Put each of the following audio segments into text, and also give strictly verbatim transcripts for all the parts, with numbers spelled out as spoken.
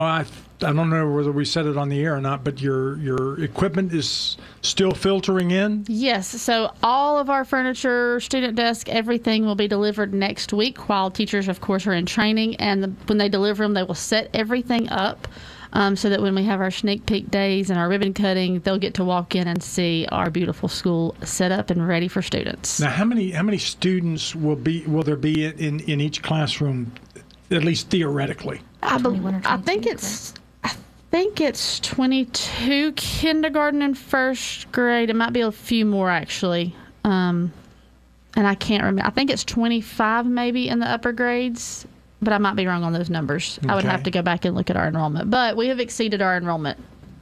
I, I don't know whether we said it on the air or not, but your your equipment is still filtering in? Yes. So all of our furniture, student desk, everything will be delivered next week while teachers, of course, are in training. And the, when they deliver them, they will set everything up um, so that when we have our sneak peek days and our ribbon cutting, they'll get to walk in and see our beautiful school set up and ready for students. Now, how many how many students will be will there be in, in each classroom, at least theoretically? I, be, I think it's I think it's twenty-two kindergarten and first grade. It might be a few more actually, um, and I can't remember. I think it's twenty-five maybe in the upper grades, but I might be wrong on those numbers. Okay. I would have to go back and look at our enrollment, but we have exceeded our enrollment.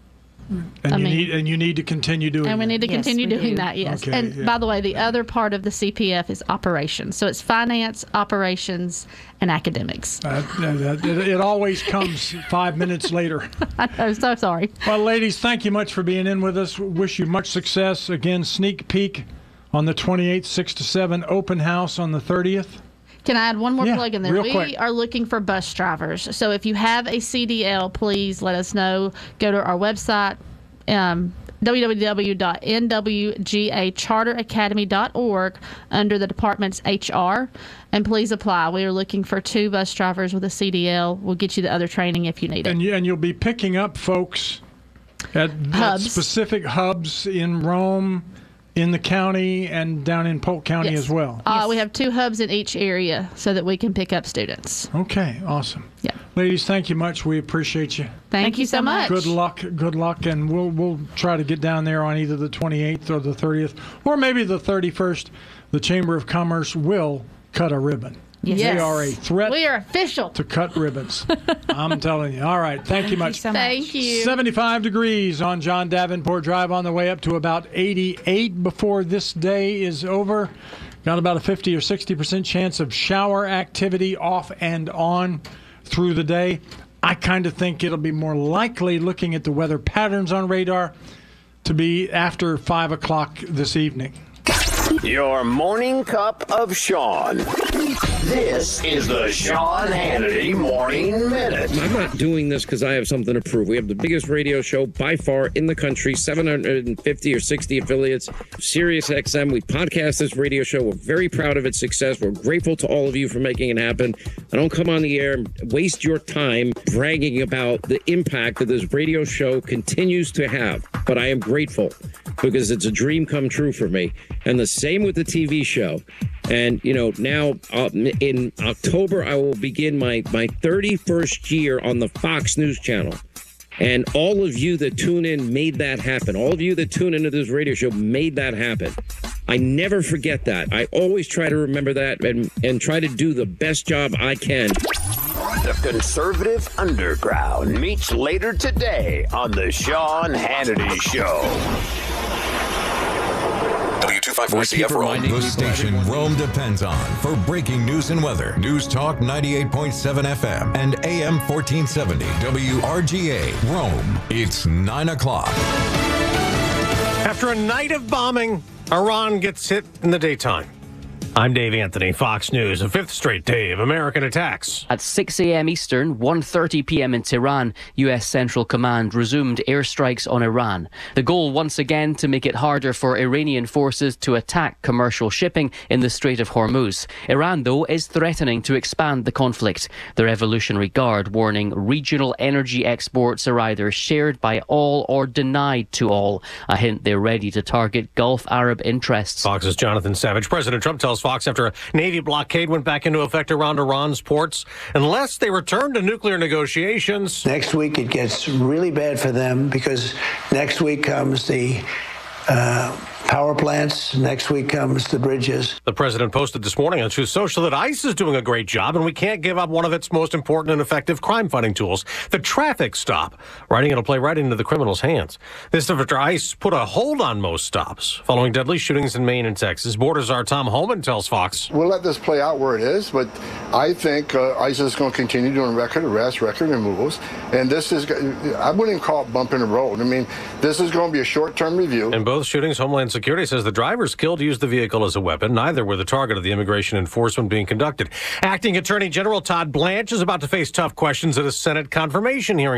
And I you mean, need and you need to continue doing that. And we need to Yes, continue we doing do. that, yes. Okay, and yeah. by the way, the other part of the C P F is operations. So it's finance, operations, and academics. Uh, it, it always comes five minutes later. I'm so sorry. Well, ladies, thank you much for being in with us. Wish you much success. Again, sneak peek on the twenty-eighth, six to seven, open house on the thirtieth. Can I add one more Yeah, plug in there? real We quick. are looking for bus drivers. So if you have a C D L, please let us know. Go to our website, um, w w w dot n w g a charter academy dot org under the department's H R, and please apply. We are looking for two bus drivers with a C D L. We'll get you the other training if you need it. And, you, and you'll be picking up folks at, at Hubs. specific hubs in Rome, in the county, and down in Polk County Yes. as well. Uh, we have two hubs in each area so that we can pick up students. Okay, awesome. Yeah. Ladies, thank you much. We appreciate you. Thank, you so much. Good luck, good luck, and we'll we'll try to get down there on either the twenty-eighth or the thirtieth, or maybe the thirty-first. The Chamber of Commerce will cut a ribbon. Yes. They are a threat We are official. to cut ribbons. I'm telling you. All right, thank you much. so much. Thank you. seventy-five degrees on John Davenport Drive, on the way up to about eighty-eight before this day is over. Got about a fifty or sixty percent chance of shower activity off and on through the day. I kind of think it'll be more likely, looking at the weather patterns on radar, to be after five o'clock this evening. Your morning cup of Sean. This is the Sean Hannity Morning Minute. I'm not doing this because I have something to prove. We have the biggest radio show by far in the country, seven hundred fifty or sixty affiliates, Sirius X M. We podcast this radio show. We're very proud of its success. We're grateful to all of you for making it happen. I don't come on the air and waste your time bragging about the impact that this radio show continues to have. But I am grateful because it's a dream come true for me. And the same with the T V show. And, you know, now uh, in October, I will begin my, my thirty-first year on the Fox News Channel. And all of you that tune in made that happen. All of you that tune into this radio show made that happen. I never forget that. I always try to remember that and, and try to do the best job I can. The Conservative Underground meets later today on the Sean Hannity Show. W two fifty-four C F Rome. The station Rome depends on for breaking news and weather. News Talk ninety-eight point seven F M and A M fourteen seventy W R G A Rome. It's nine o'clock. After a night of bombing, Iran gets hit in the daytime. I'm Dave Anthony, Fox News. A fifth straight day of American attacks. At six a.m. Eastern, one thirty p.m. in Tehran, U S Central Command resumed airstrikes on Iran. The goal once again to make it harder for Iranian forces to attack commercial shipping in the Strait of Hormuz. Iran, though, is threatening to expand the conflict. The Revolutionary Guard warning regional energy exports are either shared by all or denied to all. A hint they're ready to target Gulf Arab interests. Fox's Jonathan Savage. President Trump tells Fox after a Navy blockade went back into effect around Iran's ports, unless they return to nuclear negotiations. Next week it gets really bad for them because next week comes the uh, power plants. Next week comes the bridges. The president posted this morning on Truth Social that ICE is doing a great job and we can't give up one of its most important and effective crime-fighting tools, the traffic stop, writing it'll play right into the criminals' hands. This after ICE put a hold on most stops following deadly shootings in Maine and Texas. Border czar Tom Homan tells Fox. We'll let this play out where it is, but I think uh, ICE is going to continue doing record arrests, record removals, and this is, I wouldn't even call it bump in the road. I mean, this is going to be a short-term review. In both shootings, Homeland Security Security says the drivers killed used the vehicle as a weapon. Neither were the target of the immigration enforcement being conducted. Acting Attorney General Todd Blanche is about to face tough questions at a Senate confirmation hearing